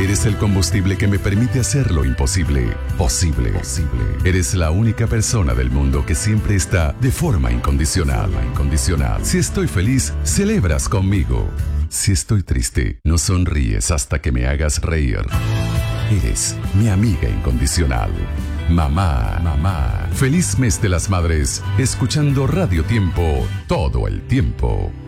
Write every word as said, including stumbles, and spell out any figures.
Eres el combustible que me permite hacer lo imposible posible. Posible. Eres la única persona del mundo que siempre está de forma incondicional. Incondicional. Si estoy feliz, celebras conmigo. Si estoy triste, no sonríes hasta que me hagas reír. Eres mi amiga incondicional. Mamá, mamá. Feliz mes de las madres, escuchando Radio Tiempo todo el tiempo.